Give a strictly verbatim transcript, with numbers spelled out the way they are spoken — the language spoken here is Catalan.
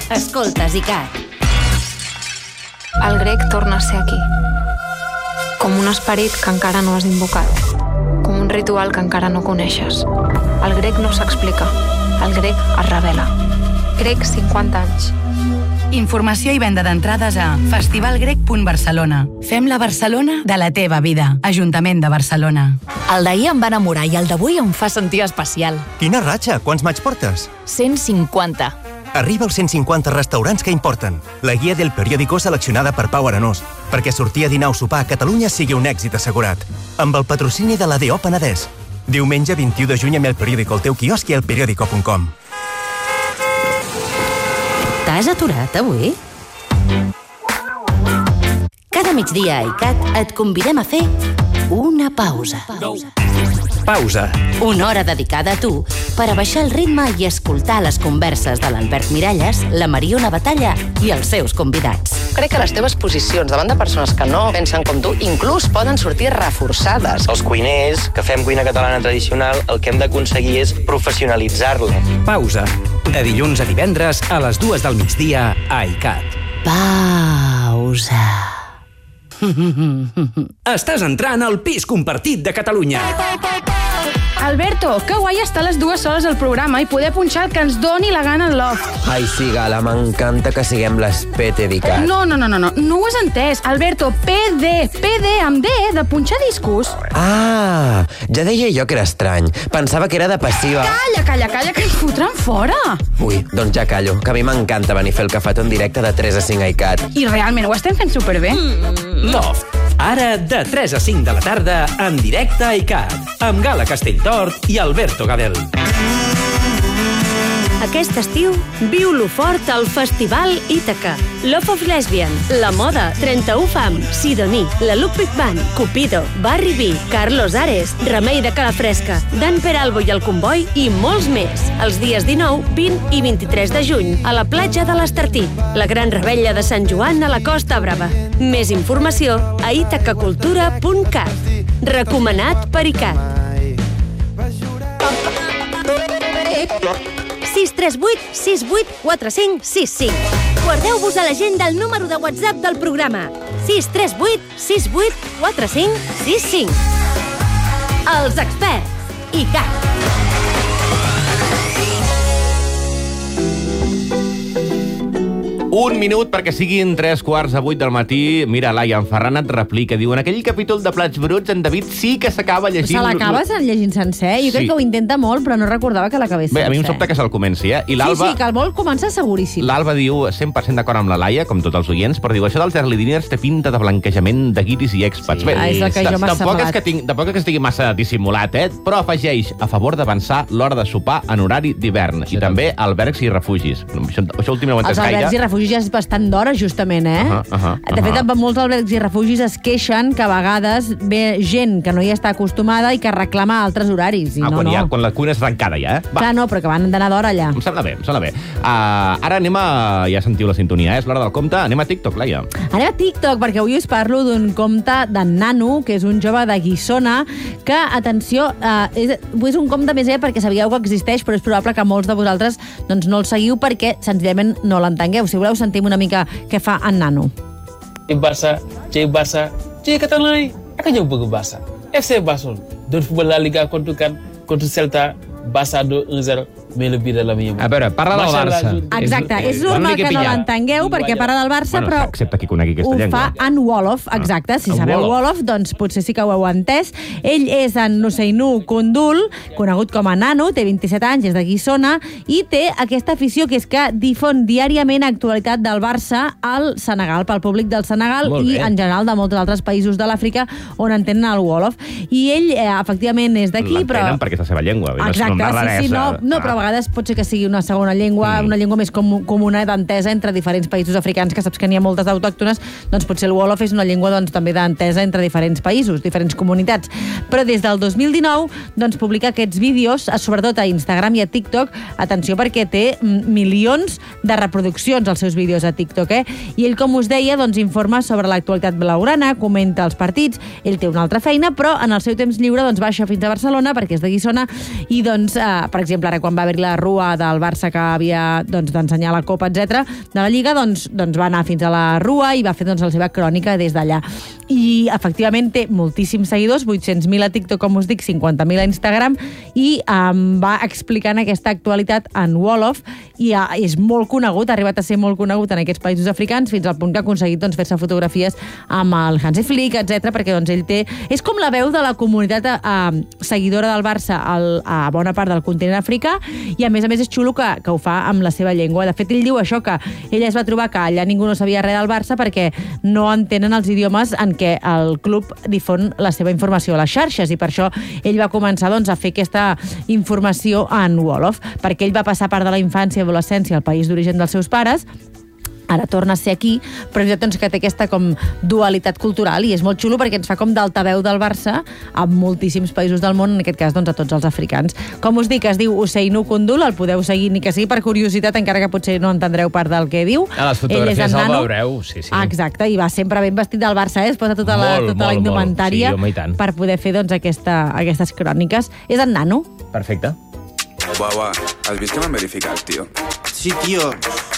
Escoltes ICAT. El grec torna a ser aquí. Com un esperit que encara no has invocat. Com un ritual que encara no coneixes. El grec no s'explica. El grec es revela. Grec cinquanta anys. Informació i venda d'entrades a festivalgrec punt barcelona. Fem la Barcelona de la teva vida. Ajuntament de Barcelona. El d'ahir em va enamorar i el d'avui em fa sentir especial. Quina ratxa! Quants maig portes? cent cinquanta. Arriba als cent cinquanta restaurants que importen. La guia del periòdico seleccionada per Pau Arenós. Perquè sortir a dinar o sopar a Catalunya sigui un èxit assegurat. Amb el patrocini de l'A D O Penedès. Diumenge vint-i-u de juny amb el periòdico al teu quiosc i al periòdico punt com. T'has aturat avui? Cada migdia a ICAT et convidem a fer una pausa. Pausa. Una hora dedicada a tu per a baixar el ritme i escoltar les converses de l'Albert Miralles, la Mariona Batalla i els seus convidats. Crec que les teves posicions davant de persones que no pensen com tu inclús poden sortir reforçades. Els cuiners que fem cuina catalana tradicional, el que hem d'aconseguir és professionalitzar-la. Pausa. De dilluns a divendres a les dues del migdia a ICAT. Pausa. Estàs entrant al pis compartit de Catalunya. Alberto, que guai estar a les dues hores al programa i poder punxar el que ens doni la gana al loft. Ai, sí, Gala, m'encanta que siguem les P T d'ICAT. No, no, no, no, no, no ho has entès. Alberto, P D, P D amb D, de punxar discos. Ah, ja deia jo que era estrany. Pensava que era de passiva. Calla, calla, calla, que ens fotran fora. Ui, doncs ja callo, que a mi m'encanta venir a fer el cafetó en directe de tres a cinc a ICAT. I realment ho estem fent superbé. Mm. Loft. Ara, de tres a cinc de la tarda, en directe a ICAT, amb Gala Castelltort i Alberto Gadel. Aquest estiu, viu-lo fort al Festival Ítaca. Love of Lesbian, La Moda, trenta-u Fam, Sidoní, la Ludwig Band, Cupido, Barry B, Carlos Ares, Remei de Calafresca, Dan Peralbo i el Comboi i molts més. Els dies dinou, vint i vint-i-tres de juny, a la platja de l'Estartit, la gran rebella de Sant Joan a la Costa Brava. Més informació a itacacultura punt cat. Recomanat per ICAT. sis tres vuit sis vuit quatre cinc sis cinc. Guardeu-vos a l'agenda el número de WhatsApp del programa. sis tres vuit sis vuit quatre cinc sis cinc. Els experts. ICAT. Un minut perquè siguin tres quarts a vuit del matí. Mira, Laia, en Ferran et replica. Diu, en aquell capítol de Plats Bruts, en David sí que s'acaba llegint... Se l'acaba llegint sencer? Jo sí. Crec que ho intenta molt, però no recordava que l'acabés sencer. Bé, a mi em sobta que se'l comenci, eh? I sí, sí, que el vol començar seguríssim. L'Alba diu, cent per cent d'acord amb la Laia, com tots els oients, però diu, això dels early dinners té pinta de blanquejament de guiris i expats. Sí, Bé, és el que jo m'ha tampoc és que, tinc, tampoc és que estigui massa dissimulat, eh? Però afegeix a favor d'avançar l'hora de sopar en horari d'hivern. Sí, I també albergs i refugis. Això, això últim no ho entès gaire. Els albergs i refugis ja és bastant d'hora, justament, eh? Uh -huh, uh -huh, de fet, uh -huh. molts albergs i refugis es queixen que a vegades ve gent que no hi està acostumada i que reclama altres horaris. I ah, no, quan, no. Ja, quan la cuina és arrencada, ja, eh? Va. Clar, no, però que van d'anar d'hora allà. Em sembla bé, em sembla bé. Uh, ara anem a... Ja sentiu la sintonia, eh? És l'hora del compte. Anem a TikTok, Laia. Anem a TikTok, perquè avui us parlo d'un compte d'en Nano, que és un jove de Guissona, que, atenció, uh, és, és un compte més bé perquè sabíeu que existeix, però és probable que molts de vosaltres doncs, no el seguiu perquè senzillament no l'entengueu. Si voleu, sentim una mica què fa en Nano. Cik Barça, cik Barça, cik Catalunya, aku jauh bëgg Barça. F C Barcelone doon football La Liga contre kan contre Celta, Barça deux un zéro, mais le but de la millor. A veure, parla del Barça. Exacte, és, és normal que no l'entengueu perquè parla del Barça, bueno, però excepte qui conegui aquesta ho llengua. fa en Wolof, exacte. Si sabeu Wolof, doncs potser sí que ho heu entès. Ell és en Nuseinu Kundul, conegut com a Nano, té vint-i-set anys, és de Guissona, i té aquesta afició que és que difon diàriament actualitat del Barça al Senegal, pel públic del Senegal i en general de molts altres països de l'Àfrica on entenen el Wolof. I ell, eh, efectivament, és d'aquí, però... L'entenen perquè és la seva llengua. Exacte, no sí, sí, no, no, però a vegades pot ser que sigui una segona llengua, mm. una llengua més com, comuna d'entesa entre diferents països africans, que saps que n'hi ha moltes autòctones, doncs potser el Wolof és una llengua doncs, també d'entesa entre diferents països, diferents comunitats. Però des del dos mil dinou doncs, publica aquests vídeos, sobretot a Instagram i a TikTok, atenció perquè té milions de reproduccions als seus vídeos a TikTok, eh? I ell, com us deia, doncs, informa sobre l'actualitat blaugrana, comenta els partits, ell té una altra feina, però en el seu temps lliure doncs, baixa fins a Barcelona, perquè és de Guissona, i doncs, eh, per exemple, ara quan va haver haver-hi la rua del Barça que havia doncs, d'ensenyar la Copa, etcètera, de la Lliga, doncs, doncs va anar fins a la rua i va fer doncs, la seva crònica des d'allà. I, efectivament, té moltíssims seguidors, vuit-cents mil a TikTok, com us dic, cinquanta mil a Instagram, i um, va explicant aquesta actualitat en Wolof, i uh, és molt conegut, ha arribat a ser molt conegut en aquests països africans, fins al punt que ha aconseguit doncs, fer-se fotografies amb el Hansi Flick, etcètera, perquè doncs, ell té... És com la veu de la comunitat uh, seguidora del Barça al, a bona part del continent africà, i a més a més és xulo que, que ho fa amb la seva llengua. De fet, ell diu això, que ell es va trobar que allà ningú no sabia res del Barça perquè no entenen els idiomes en què el club difon la seva informació a les xarxes, i per això ell va començar doncs, a fer aquesta informació en Wolof, perquè ell va passar part de la infància i adolescència al país d'origen dels seus pares, ara torna a ser aquí, però és doncs, que té aquesta com dualitat cultural, i és molt xulo perquè ens fa com d'altaveu del Barça a moltíssims països del món, en aquest cas doncs, a tots els africans. Com us dic, es diu Ousseynou Koundoul, el podeu seguir ni que sigui per curiositat, encara que potser no entendreu part del que diu. A les fotografies el veureu, sí, sí. Ah, exacte, i va sempre ben vestit del Barça, eh? Es posa tota la, molt, tota la molt, indumentària molt. Sí, home, per poder fer doncs, aquesta, aquestes cròniques. És en nano. Perfecte. Guau, guau, has vist que m'han verificat, tio? Sí, tio.